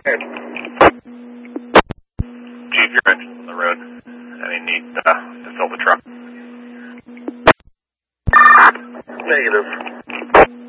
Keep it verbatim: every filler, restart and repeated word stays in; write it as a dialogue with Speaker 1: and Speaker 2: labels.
Speaker 1: Chief, your engine's on the road. Any need uh, to fill the truck?
Speaker 2: Negative.